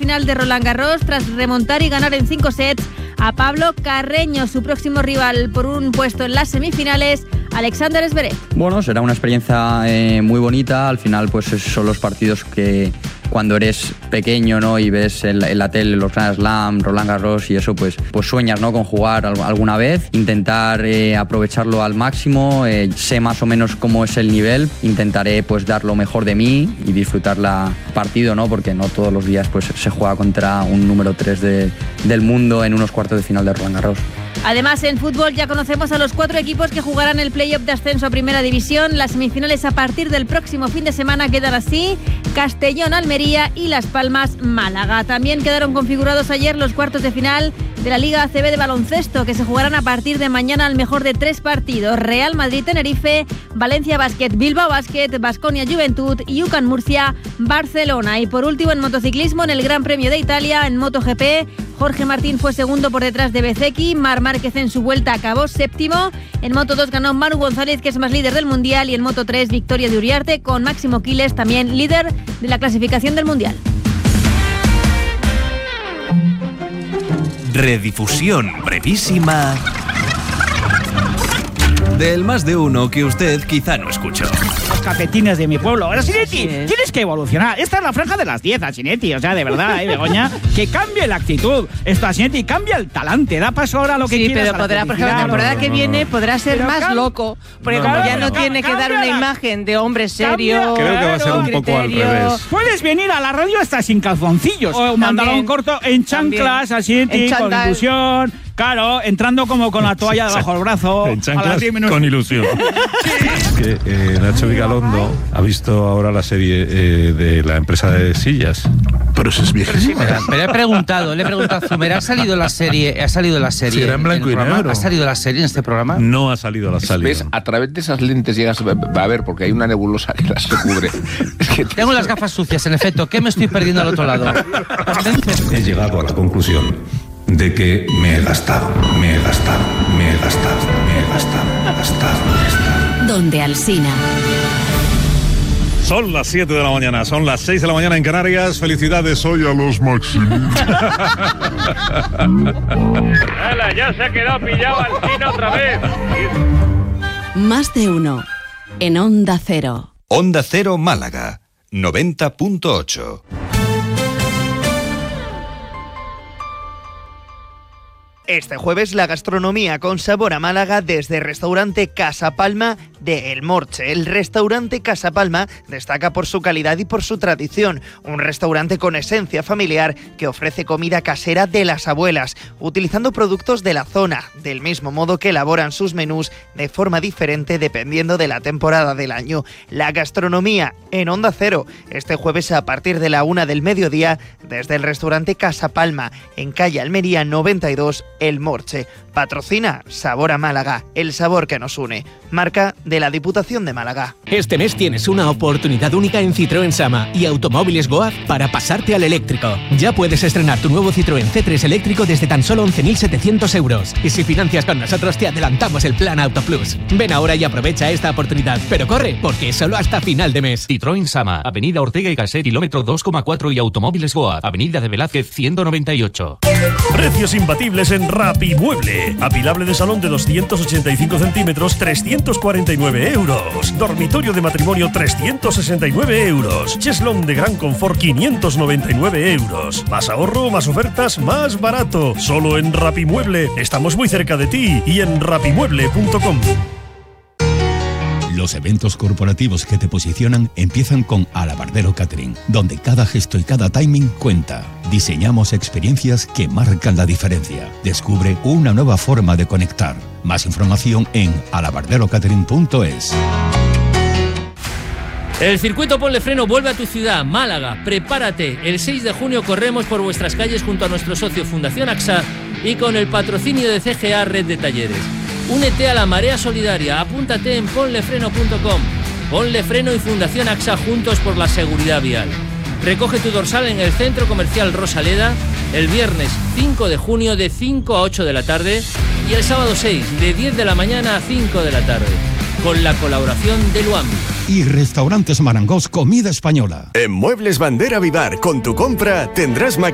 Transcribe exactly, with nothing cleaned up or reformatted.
final de Roland Garros tras remontar y ganar en cinco sets a Pablo Carreño. Su próximo rival por un puesto en las semifinales, Alexander Zverev. Bueno, será una experiencia eh, muy bonita. Al final, pues son los partidos que cuando eres pequeño, ¿no? Y ves en la, en la tele los Grand Slam, Roland Garros y eso, pues, pues sueñas, ¿no? Con jugar alguna vez, intentar eh, aprovecharlo al máximo. Eh, sé más o menos cómo es el nivel. Intentaré pues dar lo mejor de mí y disfrutar la partido, ¿no? Porque no todos los días pues se juega contra un número tres de, del mundo en unos cuartos de final de Roland Garros. Además, en fútbol ya conocemos a los cuatro equipos que jugarán el play-off de ascenso a Primera División. Las semifinales a partir del próximo fin de semana quedan así: Castellón, Almería y Las Palmas, Málaga. También quedaron configurados ayer los cuartos de final de la Liga A C B de baloncesto, que se jugarán a partir de mañana al mejor de tres partidos: Real Madrid, Tenerife, Valencia Basket, Bilbao Basket, Baskonia Juventud y U C A M Murcia, Barcelona. Y por último, en motociclismo, en el Gran Premio de Italia, en MotoGP, Jorge Martín fue segundo por detrás de Bezzecchi. Marc Márquez en su vuelta acabó séptimo. En Moto dos ganó Manu González, que es más líder del Mundial. Y en Moto tres, victoria de Uriarte, con Máximo Quiles, también líder de la clasificación del Mundial. Redifusión brevísima del más de uno que usted quizá no escuchó. Los cafetines de mi pueblo. Asinetti, tienes que evolucionar. Esta es la franja de las diez, Asinetti. O sea, de verdad, ¿eh, Begoña? Que cambie la actitud. Esto, Asinetti, cambia el talante. Da paso ahora a lo que sí, quieras. Sí, pero podrá, por ejemplo, la temporada no, no, que viene no. podrá ser pero más cam- loco. Porque no, como no, ya no, no tiene que dar una la... imagen de hombre serio. Creo que va a ser un criterio. poco al revés. Puedes venir a la radio hasta sin calzoncillos. O un pantalón corto en chanclas, Asinetti, con ilusión. Claro, entrando como con la toalla debajo del brazo. En chanclas con ilusión. Es que eh, Nacho Vigalondo ha visto ahora la serie eh, de la empresa de sillas. Pero eso es viejísimo. Pero, pero he preguntado, le he preguntado a Zumer, ¿ha salido la serie? ¿Ha salido la serie? Sí, era en blanco y negro. ¿Ha salido la serie en este programa? No ha salido la serie. ¿Ves? A través de esas lentes llegas va a ver, porque hay una nebulosa que las cubre. Es que tengo las gafas sucias, en efecto. ¿Qué me estoy perdiendo al otro lado? He llegado a la conclusión de que me he gastado, me he gastado, me he gastado, me he gastado, me he gastado, me he gastado. Donde Alsina. Son las siete de la mañana, son las seis de la mañana en Canarias. Felicidades hoy a los Maximilianos. ¡Hala, ya se ha quedado pillado Alsina otra vez! Más de uno en Onda Cero. Onda Cero Málaga, noventa punto ocho. Este jueves la gastronomía con sabor a Málaga desde el restaurante Casa Palma de El Morche. El restaurante Casa Palma destaca por su calidad y por su tradición. Un restaurante con esencia familiar que ofrece comida casera de las abuelas, utilizando productos de la zona, del mismo modo que elaboran sus menús de forma diferente dependiendo de la temporada del año. La gastronomía en Onda Cero, este jueves a partir de la una del mediodía desde el restaurante Casa Palma, en calle Almería noventa y dos, El Morche. Patrocina Sabor a Málaga, el sabor que nos une. Marca de la Diputación de Málaga. Este mes tienes una oportunidad única en Citroën Sama y Automóviles Goaz para pasarte al eléctrico. Ya puedes estrenar tu nuevo Citroën C tres eléctrico desde tan solo once mil setecientos euros. Y si financias con nosotros te adelantamos el plan Auto Plus. Ven ahora y aprovecha esta oportunidad. Pero corre, porque es solo hasta final de mes. Citroën Sama, Avenida Ortega y Gasset, kilómetro dos coma cuatro, y Automóviles Goaz, Avenida de Velázquez ciento noventa y ocho. Precios imbatibles en Rapimueble. Apilable de salón de doscientos ochenta y cinco centímetros, trescientos cuarenta y nueve euros. Dormitorio de matrimonio, trescientos sesenta y nueve euros. Cheslón de gran confort, quinientos noventa y nueve euros. Más ahorro, más ofertas, más barato. Solo en Rapimueble. Estamos muy cerca de ti y en rapimueble punto com. Los eventos corporativos que te posicionan empiezan con Alabardero Catering, donde cada gesto y cada timing cuenta. Diseñamos experiencias que marcan la diferencia. Descubre una nueva forma de conectar. Más información en alabardero catering punto es. El circuito Ponle Freno vuelve a tu ciudad, Málaga. Prepárate. El seis de junio corremos por vuestras calles junto a nuestro socio Fundación AXA y con el patrocinio de C G A Red de Talleres. Únete a la marea solidaria, apúntate en ponle freno punto com. Ponle Freno y Fundación AXA juntos por la seguridad vial. Recoge tu dorsal en el Centro Comercial Rosaleda el viernes cinco de junio de cinco a ocho de la tarde y el sábado seis de diez de la mañana a cinco de la tarde, con la colaboración de Luam. Y Restaurantes Marangos Comida Española. En Muebles Bandera Vivar, con tu compra tendrás maquinaria